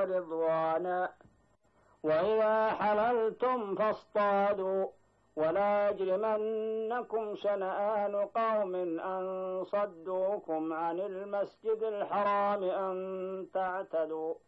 ورضوانا. وإذا حللتم فاصطادوا ولا يجرمنكم شنآن قوم أن صدوكم عن المسجد الحرام أن تعتدوا